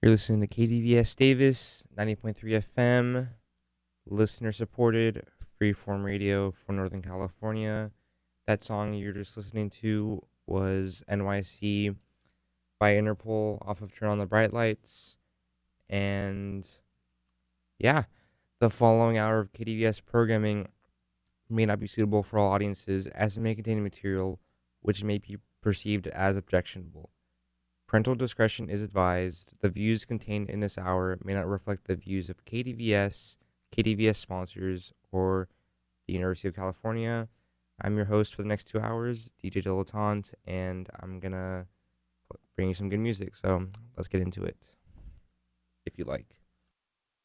You're listening to KDVS Davis, 90.3 FM, listener supported, freeform radio for Northern California. That song you're just listening to was NYC by Interpol off of Turn on the Bright Lights. And yeah, the following hour of KDVS programming may not be suitable for all audiences as it may contain material which may be perceived as objectionable. Parental discretion is advised. The views contained in this hour may not reflect the views of KDVS, KDVS sponsors, or the University of California. I'm your host for the next 2 hours, DJ Dilettante, and I'm going to bring you some good music. So let's get into it, if you like.